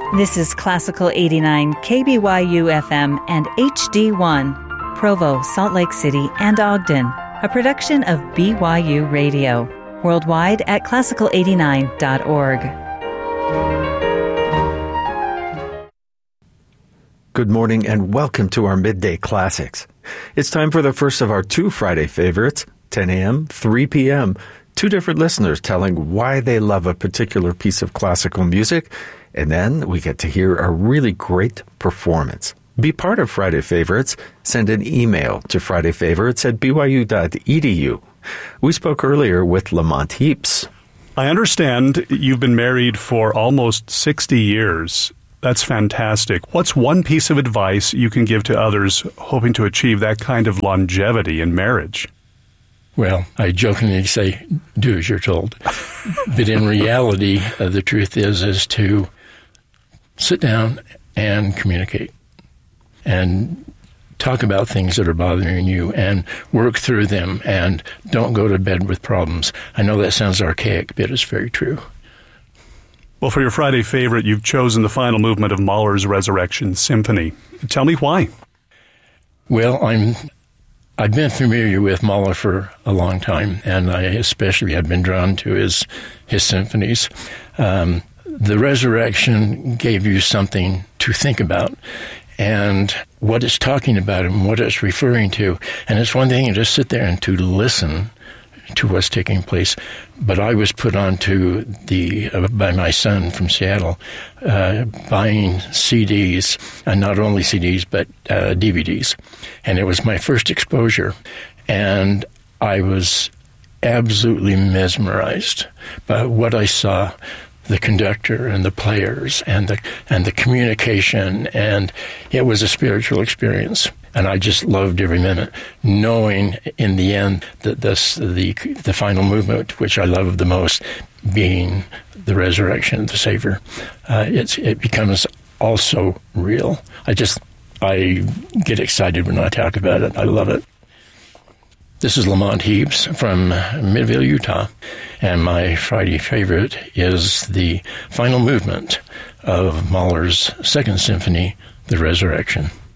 This is Classical 89 KBYU FM and HD1, Provo, Salt Lake City, and Ogden, a production of BYU Radio, worldwide at classical89.org. Good morning and welcome to our Midday Classics. It's time for the first of our two Friday favorites, 10 a.m., 3 p.m., two different listeners telling why they love a particular piece of classical music, and then we get to hear a really great performance. Be part of Friday Favorites. Send an email to fridayfavorites@byu.edu. We spoke earlier with Lamont Heaps. I understand you've been married for almost 60 years. That's fantastic. What's one piece of advice you can give to others hoping to achieve that kind of longevity in marriage? Well, I jokingly say, do as you're told. But in reality, the truth is to sit down and communicate and talk about things that are bothering you and work through them, and don't go to bed with problems. I know that sounds archaic, but it's very true. Well, for your Friday favorite, you've chosen the final movement of Mahler's Resurrection Symphony. Tell me why. Well, I've been familiar with Mahler for a long time, and I especially have been drawn to his symphonies. The Resurrection gave you something to think about, and what it's talking about and what it's referring to. And it's one thing to just sit there and to listen to what's taking place. But I was put on to by my son from Seattle, buying CDs, and not only CDs, but DVDs. And it was my first exposure. And I was absolutely mesmerized by what I saw, the conductor and the players and the communication, and it was a spiritual experience. And I just loved every minute, knowing in the end that the final movement, which I love the most, being the resurrection of the Savior, it becomes also real. I get excited when I talk about it. I love it. This is Lamont Heaps from Midvale, Utah, and my Friday favorite is the final movement of Mahler's Second Symphony, The Resurrection.